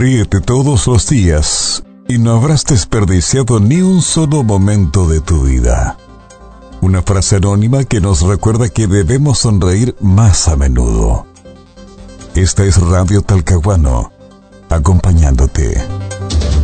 Ríete todos los días y no habrás desperdiciado ni un solo momento de tu vida. Una frase anónima que nos recuerda que debemos sonreír más a menudo. Esta es Radio Talcahuano, acompañándote.